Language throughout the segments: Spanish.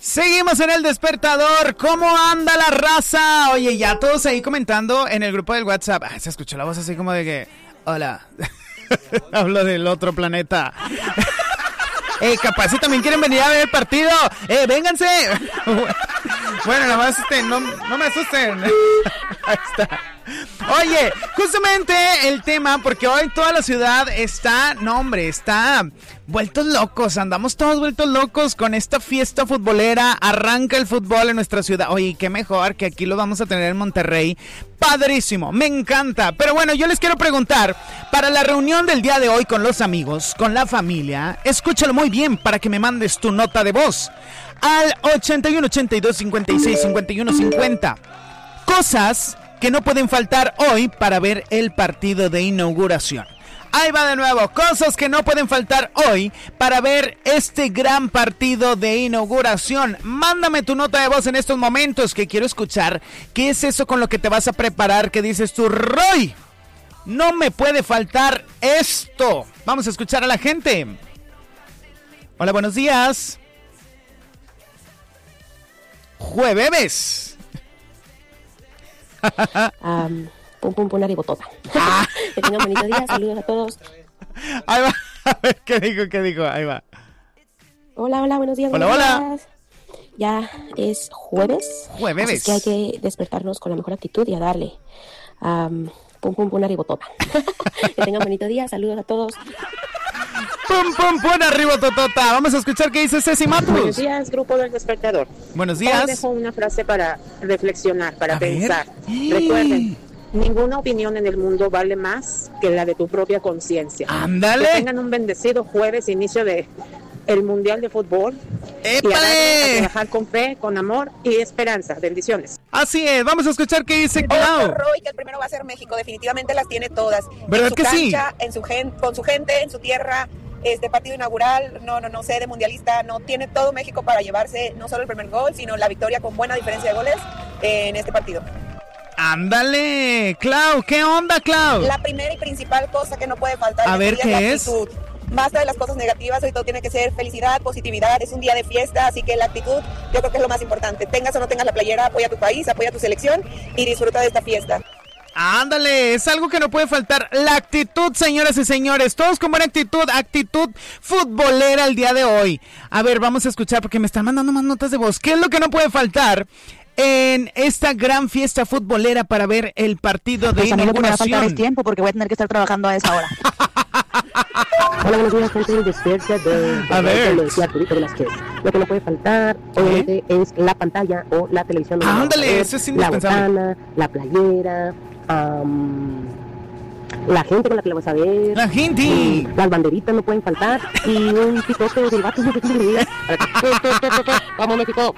Seguimos en el despertador. ¿Cómo anda la raza? Oye, ya todos ahí comentando en el grupo del WhatsApp. Se escuchó la voz así como de que... Hola. Hablo del otro planeta. Capaz si también quieren venir a ver el partido. Vénganse. Bueno, nada más no me asusten. Ahí está. Oye, justamente el tema, porque hoy toda la ciudad está vueltos locos, andamos todos vueltos locos con esta fiesta futbolera, arranca el fútbol en nuestra ciudad. Oye, qué mejor que aquí lo vamos a tener en Monterrey, padrísimo, me encanta. Pero bueno, yo les quiero preguntar, para la reunión del día de hoy con los amigos, con la familia, escúchalo muy bien para que me mandes tu nota de voz al 81 82 56 51 50. Cosas que no pueden faltar hoy para ver el partido de inauguración. Ahí va de nuevo, cosas que no pueden faltar hoy para ver este gran partido de inauguración. Mándame tu nota de voz en estos momentos que quiero escuchar. ¿Qué es eso con lo que te vas a preparar? ¿Qué dices tú, Roy? No me puede faltar esto. Vamos a escuchar a la gente. Hola, buenos días. Jueves. Pum, aribotota. Que tengan bonito día, saludos a todos. Ahí va, a ver, ¿qué dijo? Ahí va. Hola, buenos días. Hola. Ya es jueves. Así es que hay que despertarnos con la mejor actitud y a darle. Pum, aribotota. Que tengan bonito día, saludos a todos. Pum, aribototota. Vamos a escuchar qué dice Ceci Matus. Buenos días, grupo del despertador. Buenos días. Hoy dejo una frase para reflexionar, para pensar. Recuerden, ninguna opinión en el mundo vale más que la de tu propia conciencia. ¡Ándale! Que tengan un bendecido jueves, inicio de el Mundial de Fútbol. ¡Épale! Y a trabajar con fe, con amor y esperanza. Bendiciones. Así es, vamos a escuchar qué dice Clau. Roy, que el primero va a ser México, definitivamente las tiene todas. ¿Verdad en su que cancha, sí? Con su gente, en su tierra. Partido inaugural, no sé, de mundialista, no tiene todo México para llevarse no solo el primer gol, sino la victoria con buena diferencia de goles en este partido. Ándale, Clau, ¿qué onda, Clau? La primera y principal cosa que no puede faltar a ver, ¿qué es? Actitud. Basta de las cosas negativas, hoy todo tiene que ser felicidad, positividad, es un día de fiesta, así que la actitud yo creo que es lo más importante. Tengas o no tengas la playera, apoya a tu país, apoya a tu selección y disfruta de esta fiesta. Ándale, es algo que no puede faltar. La actitud, señoras y señores. Todos con buena actitud futbolera el día de hoy. A ver, vamos a escuchar porque me están mandando más notas de voz. ¿Qué es lo que no puede faltar en esta gran fiesta futbolera para ver el partido de inauguración? A mí lo que me va a faltar es tiempo porque voy a tener que estar trabajando a esa hora. Hola, buenos días, gente del despierta A ver. Lo que no puede faltar, obviamente, es la pantalla o la televisión. Ándale, eso es indispensable. La botana, la playera, la gente con la que la vas a ver. La gente. Las banderitas no pueden faltar. Y un picote del vato. Vamos, México.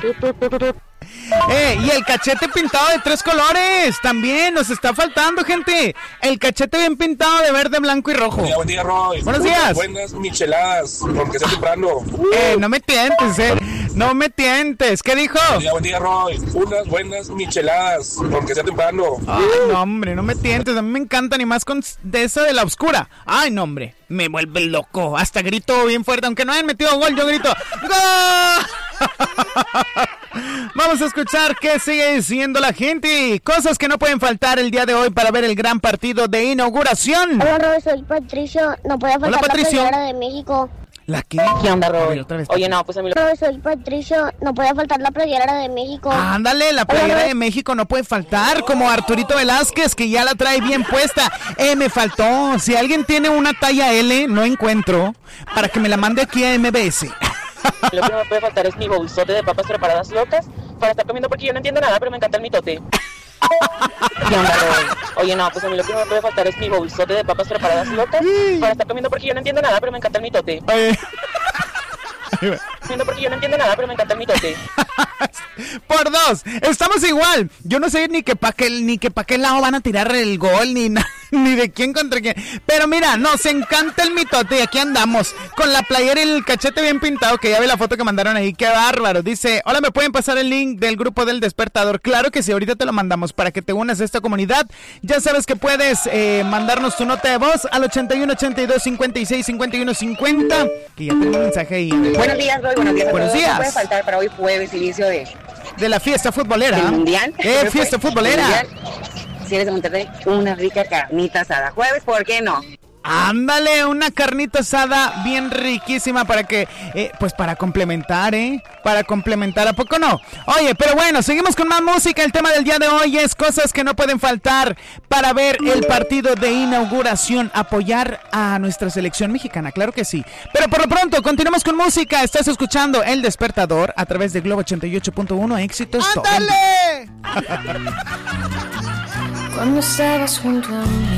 Y el cachete pintado de 3 colores. También nos está faltando, gente. El cachete bien pintado de verde, blanco y rojo. Buen día, Roy. Buenos días. Buenas micheladas, aunque sea temprano. No me tientes, no me tientes. ¿Qué dijo? Buen día, Roy. Unas buenas micheladas, aunque sea temprano. Ay, no, hombre, no me tientes. A mí me encantan y más con de esa de la oscura. Ay, no, hombre, me vuelve loco. Hasta grito bien fuerte, aunque no hayan metido gol, yo grito ¡gol! Vamos a escuchar qué sigue diciendo la gente. Cosas que no pueden faltar el día de hoy para ver el gran partido de inauguración. Hola, Roy, soy Patricio. No puede faltar la playera de México. ¿La qué? ¿Qué onda, Roy? Oye, no, pues a mí Roy, soy Patricio. No puede faltar la playera de México. Ándale, la playera de México no puede faltar. Como Arturito Velázquez, que ya la trae bien puesta. Me faltó. Si alguien tiene una talla L, no encuentro, para que me la mande aquí a MBS. Lo que no me puede faltar es mi bolsote de papas preparadas locas para estar comiendo porque yo no entiendo nada, pero me encanta el mitote. ¿Qué onda, Roy? Oye, no, pues a mí lo que no me puede faltar es mi bolsote de papas preparadas locas para estar comiendo porque yo no entiendo nada, pero me encanta el mitote. Comiendo porque yo no entiendo nada, pero me encanta el mitote. Por 2, estamos igual. Yo no sé ni que pa' qué lado van a tirar el gol, ni Ni de quién contra quién. Pero mira, nos encanta el mitote y aquí andamos con la playera y el cachete bien pintado, que ya vi la foto que mandaron ahí. ¡Qué bárbaro! Dice, hola, ¿me pueden pasar el link del grupo del Despertador? Claro que sí, ahorita te lo mandamos para que te unas a esta comunidad. Ya sabes que puedes mandarnos tu nota de voz al 81 82 56 51 50. Que ya tengo un mensaje ahí. Buenos días, Roy. Buenos días a Buenos todos. días. No puede faltar para hoy jueves, inicio de la fiesta futbolera. ¿Del mundial? Fiesta futbolera. Si eres de Monterrey, una rica carnita asada. Jueves, ¿por qué no? Ándale, una carnita asada bien riquísima para que, pues para complementar, para complementar, ¿a poco no? Oye, pero bueno, seguimos con más música. El tema del día de hoy es cosas que no pueden faltar para ver el partido de inauguración, apoyar a nuestra selección mexicana, claro que sí. Pero por lo pronto, continuamos con música. Estás escuchando El Despertador a través de Globo 88.1, éxitos. ¡Ándale! Cuando estabas junto a mí